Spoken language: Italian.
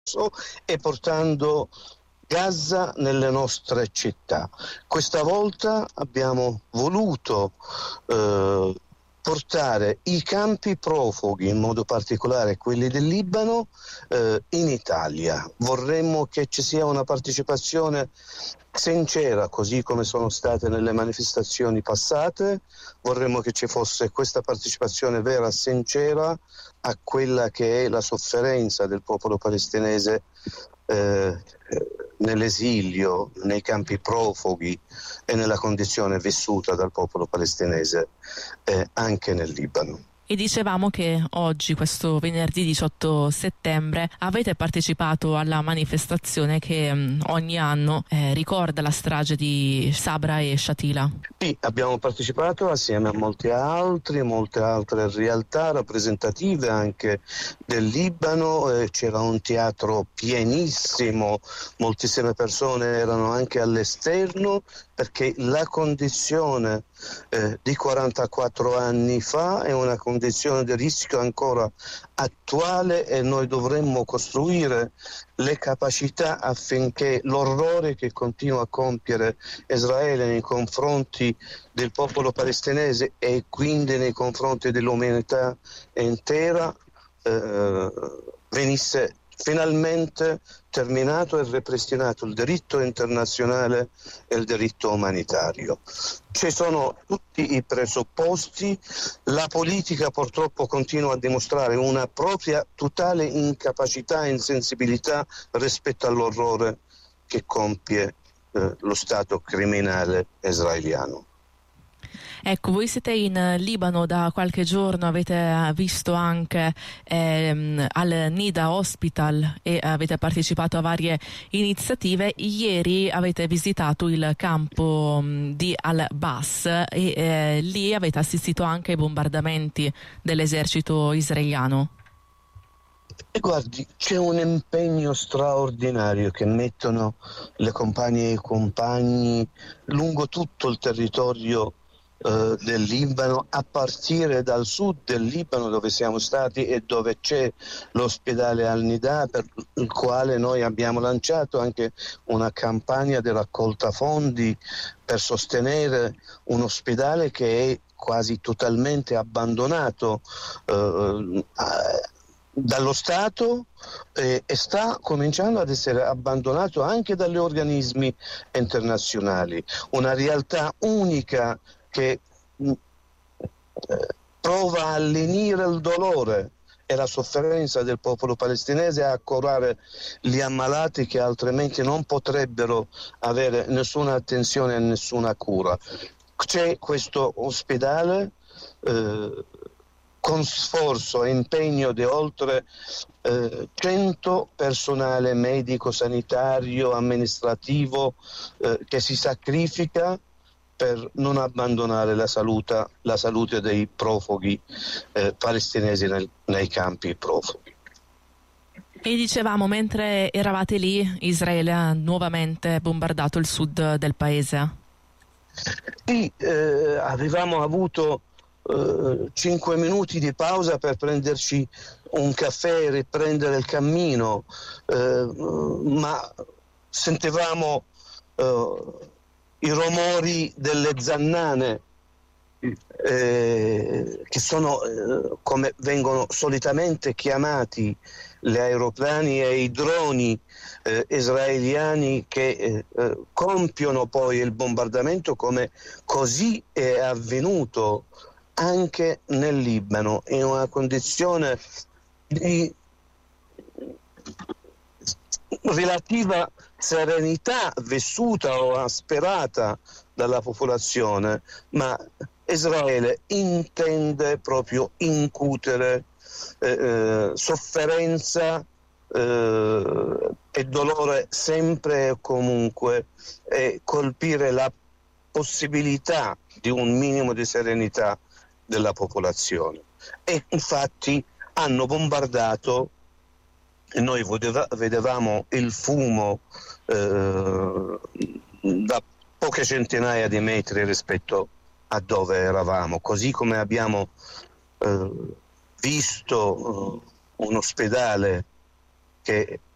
e portando Gaza nelle nostre città. Questa volta abbiamo voluto portare i campi profughi, in modo particolare quelli del Libano, in Italia. Vorremmo che ci sia una partecipazione sincera, così come sono state nelle manifestazioni passate. Vorremmo che ci fosse questa partecipazione vera, sincera a quella che è la sofferenza del popolo palestinese nell'esilio, nei campi profughi e nella condizione vissuta dal popolo palestinese anche nel Libano. E dicevamo che oggi, questo venerdì 18 settembre, avete partecipato alla manifestazione che ogni anno ricorda la strage di Sabra e Shatila. Sì, abbiamo partecipato assieme a molte altre realtà rappresentative anche del Libano. C'era un teatro pienissimo, moltissime persone erano anche all'esterno, perché la condizione di 44 anni fa è una condizione di rischio ancora attuale e noi dovremmo costruire le capacità affinché l'orrore che continua a compiere Israele nei confronti del popolo palestinese e quindi nei confronti dell'umanità intera venisse finalmente terminato e ripristinato il diritto internazionale e il diritto umanitario. Ci sono tutti i presupposti, la politica purtroppo continua a dimostrare una propria totale incapacità e insensibilità rispetto all'orrore che compie lo Stato criminale israeliano. Ecco, voi siete in Libano da qualche giorno, avete visto anche al Nida Hospital e avete partecipato a varie iniziative. Ieri avete visitato il campo di Al-Bas e lì avete assistito anche ai bombardamenti dell'esercito israeliano. E guardi, c'è un impegno straordinario che mettono le compagne e i compagni lungo tutto il territorio del Libano, a partire dal sud del Libano dove siamo stati e dove c'è l'ospedale Al-Nida, per il quale noi abbiamo lanciato anche una campagna di raccolta fondi per sostenere un ospedale che è quasi totalmente abbandonato dallo Stato e sta cominciando ad essere abbandonato anche dagli organismi internazionali. Una realtà unica che prova a lenire il dolore e la sofferenza del popolo palestinese, a curare gli ammalati che altrimenti non potrebbero avere nessuna attenzione e nessuna cura. C'è questo ospedale con sforzo e impegno di oltre 100 personale medico, sanitario, amministrativo che si sacrifica per non abbandonare la salute dei profughi palestinesi nei campi profughi. E dicevamo, mentre eravate lì, Israele ha nuovamente bombardato il sud del paese. Sì, avevamo avuto 5 minuti di pausa per prenderci un caffè e riprendere il cammino, ma sentivamo i rumori delle zannane che sono come vengono solitamente chiamati gli aeroplani e i droni israeliani che compiono poi il bombardamento, come così è avvenuto anche nel Libano, in una condizione di relativa serenità vissuta o asperata dalla popolazione, ma Israele intende proprio incutere sofferenza e dolore sempre e comunque, e colpire la possibilità di un minimo di serenità della popolazione. E infatti hanno bombardato, e noi vedevamo il fumo da poche centinaia di metri rispetto a dove eravamo, così come abbiamo visto un ospedale che